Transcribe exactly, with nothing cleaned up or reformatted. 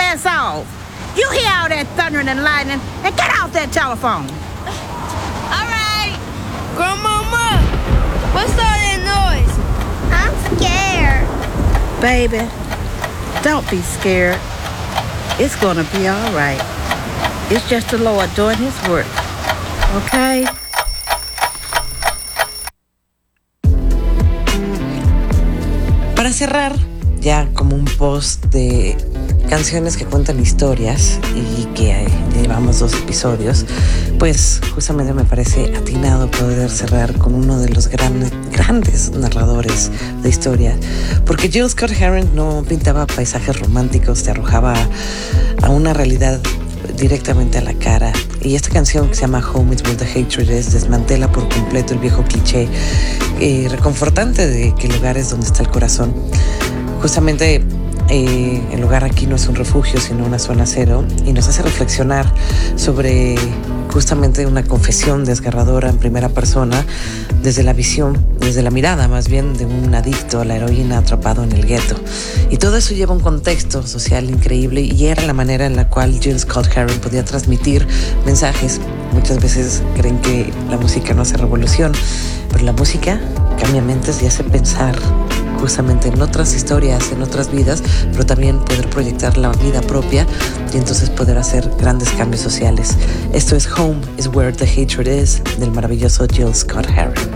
mess off. You hear all that thundering and lightning and get off that telephone. All right. Grandmama, what's all that noise? I'm scared. Baby, don't be scared. It's gonna be all right. It's just the Lord doing his work. Okay? Para cerrar, ya como un post de canciones que cuentan historias y que llevamos dos episodios, pues justamente me parece atinado poder cerrar con uno de los grandes, grandes narradores de historia, porque Jill Scott Heron no pintaba paisajes románticos, te arrojaba a una realidad directamente a la cara. Y esta canción que se llama Home is Where the Hatred Is desmantela por completo el viejo cliché eh, reconfortante de que el lugar es donde está el corazón. Justamente eh, el lugar aquí no es un refugio sino una zona cero, y nos hace reflexionar sobre justamente una confesión desgarradora en primera persona desde la visión, desde la mirada más bien de un adicto a la heroína atrapado en el gueto. Y todo eso lleva un contexto social increíble, y era la manera en la cual Jill Scott Heron podía transmitir mensajes. Muchas veces creen que la música no hace revolución, pero la música cambia mentes y hace pensar justamente en otras historias, en otras vidas, pero también poder proyectar la vida propia y entonces poder hacer grandes cambios sociales. Esto es Home is Where the Hatred Is, del maravilloso Jill Scott Heron.